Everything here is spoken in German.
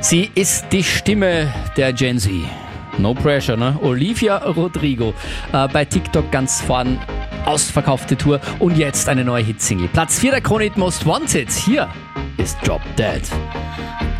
Sie ist die Stimme der Gen Z. No pressure, ne? Olivia Rodrigo. Bei TikTok ganz vorn. Ausverkaufte Tour und jetzt eine neue Hitsingle. Platz 4 der Krone-Hit Most Wanted. Hier ist Drop Dead.